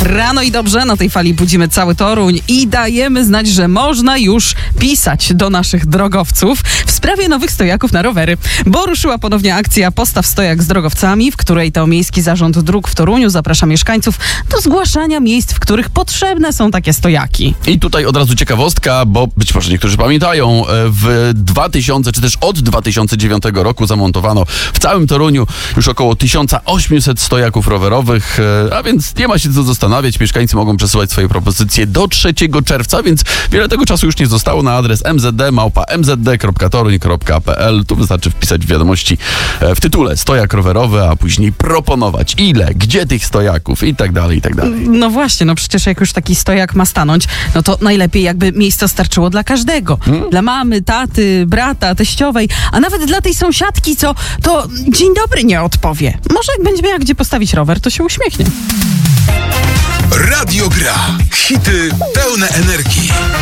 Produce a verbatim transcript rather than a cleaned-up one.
Rano i dobrze, na tej fali budzimy cały Toruń i dajemy znać, że można już pisać do naszych drogowców w sprawie nowych stojaków na rowery, bo ruszyła ponownie akcja Postaw stojak z drogowcami, w której to Miejski Zarząd Dróg w Toruniu zaprasza mieszkańców do zgłaszania miejsc, w których potrzebne są takie stojaki. I tutaj od razu ciekawostka, bo być może niektórzy pamiętają, w dwa tysiące, czy też od dwa tysiące dziewiątego roku zamontowano w całym Toruniu już około tysiąc osiemset stojaków rowerowych, a więc nie ma się co zastanawiać. Mieszkańcy mogą przesyłać swoje propozycje do trzeciego czerwca, więc wiele tego czasu już nie zostało. Na adres m z d małpa m z d kropka toruń kropka p l. Tu wystarczy wpisać w wiadomości w tytule stojak rowerowy, a później proponować ile, gdzie tych stojaków i tak dalej, i tak dalej. No właśnie, no przecież jak już taki stojak ma stanąć, no to najlepiej jakby miejsca starczyło dla każdego. Hmm? Dla mamy, taty, brata, teściowej, a nawet dla tej sąsiadki, co to dzień dobry nie odpowie. Może jak będzie miała gdzie postawić rower, to się uśmiechnie. Radio Gra. Hity pełne energii.